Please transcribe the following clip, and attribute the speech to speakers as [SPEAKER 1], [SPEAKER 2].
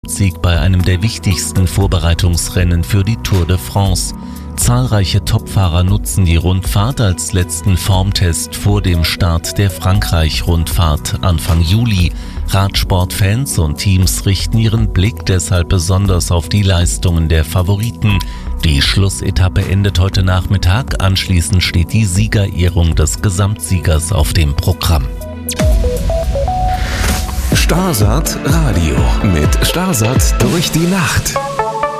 [SPEAKER 1] Sieg bei einem der wichtigsten Vorbereitungsrennen für die Tour de France. Zahlreiche Topfahrer nutzen die Rundfahrt als letzten Formtest vor dem Start der Frankreich-Rundfahrt Anfang Juli. Radsportfans und Teams richten ihren Blick deshalb besonders auf die Leistungen der Favoriten. Die Schlussetappe endet heute Nachmittag, anschließend steht die Siegerehrung des Gesamtsiegers auf dem Programm.
[SPEAKER 2] Starsat Radio mit Starsat durch die Nacht.